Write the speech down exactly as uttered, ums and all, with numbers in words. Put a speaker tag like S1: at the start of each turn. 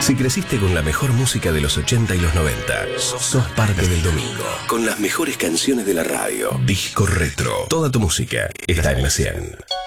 S1: Si creciste con la mejor música de los ochenta y los noventa, sos parte del domingo. Con las mejores canciones de la radio. Disco Retro. Toda tu música está en la cien.